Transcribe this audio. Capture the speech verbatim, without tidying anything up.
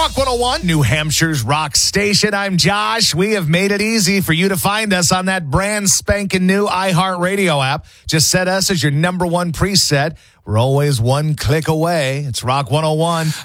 Rock one oh one, New Hampshire's rock station. I'm Josh. We have made it easy for you to find us on that brand spanking new iHeartRadio app. Just set us as your number one preset. We're always one click away. It's Rock one oh one.